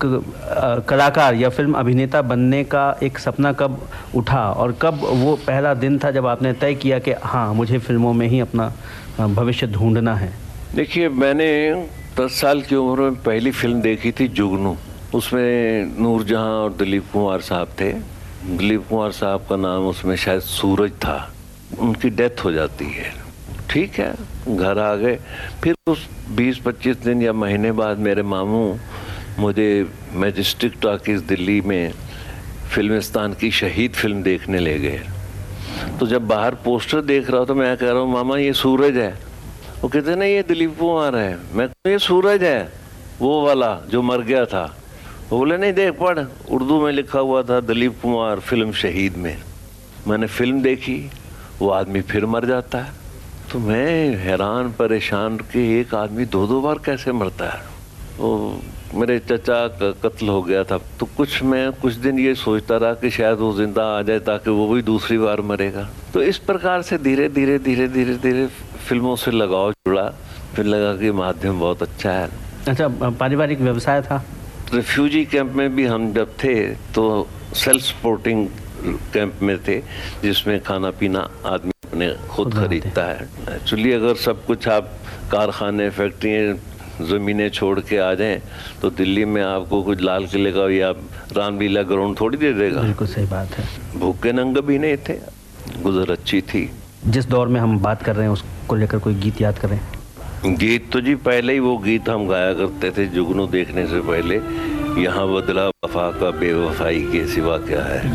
कलाकार या फिल्म अभिनेता बनने का एक सपना कब उठा और कब वो पहला दिन था जब आपने तय किया कि हाँ, मुझे फिल्मों में ही अपना भविष्य ढूंढना है? देखिए, मैंने 10 साल की उम्र में पहली फिल्म देखी थी जुगनू। उसमें नूरजहां और दिलीप कुमार साहब थे। दिलीप कुमार साहब का नाम उसमें शायद सूरज था। उनकी डेथ हो जाती है। ठीक है, घर आ गए। फिर उस 20-25 दिन या महीने बाद मेरे मामू मुझे मैजेस्टिक टॉकीज दिल्ली में फिल्मिस्तान की शहीद फिल्म देखने ले गए। तो जब बाहर पोस्टर देख रहा तो मैं कह रहा हूँ, मामा ये सूरज है। वो कहते नहीं, ये दिलीप कुमार है। मैं ये सूरज है, वो वाला जो मर गया था। वो बोले नहीं, देख पढ़, उर्दू में लिखा हुआ था दिलीप कुमार फिल्म शहीद में। मैंने फिल्म देखी, वो आदमी फिर मर जाता है। तो मैं हैरान परेशान कि एक आदमी 2-2 बार कैसे मरता है। वो मेरे चचा का कत्ल हो गया था, तो मैं कुछ दिन ये सोचता रहा कि शायद वो जिंदा आ जाए ताकि वो भी दूसरी बार मरेगा। तो इस प्रकार से धीरे धीरे फिल्मों से लगाव जुड़ा। फिर लगा कि माध्यम बहुत अच्छा है। अच्छा, पारिवारिक व्यवसाय था? रिफ्यूजी कैंप में भी हम जब थे तो सेल्फ सपोर्टिंग कैंप में थे, जिसमें खाना पीना आदमी अपने खुद खरीदता है। एक्चुअली अगर सब कुछ आप कारखाने, फैक्ट्रियाँ, ज़मीनें छोड़ के आ जाएं तो दिल्ली में आपको कुछ लाल किले का या रामलीला ग्राउंड थोड़ी दे देगा। बिल्कुल सही बात है। भूखे नंगे भी नहीं थे, गुजर अच्छी थी। जिस दौर में हम बात कर रहे हैं उसको लेकर कोई गीत याद करें? गीत तो जी पहले ही वो गीत हम गाया करते थे जुगनू देखने से पहले। यहाँ बदला वफा का बेवफाई के सिवा क्या है।